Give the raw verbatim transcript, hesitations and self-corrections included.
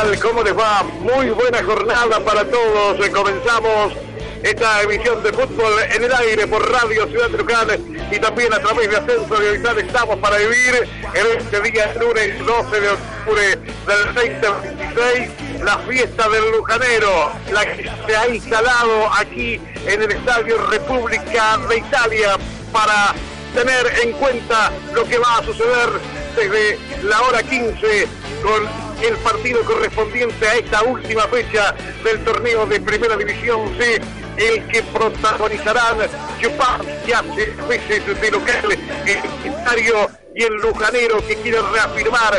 tal? ¿Cómo les va? Muy buena jornada para todos. Comenzamos esta emisión de fútbol en el aire por Radio Ciudad Local y también a través de Ascenso Audiovisual. Estamos para vivir en este día lunes doce de octubre del veinte veintiséis la fiesta del Lujanero, la que se ha instalado aquí en el Estadio República de Italia para tener en cuenta lo que va a suceder desde la hora quince con el partido correspondiente a esta última fecha del torneo de Primera División C, el que protagonizarán Chupar, que hace veces de local, el Estadio y el Lujanero, que quiere reafirmar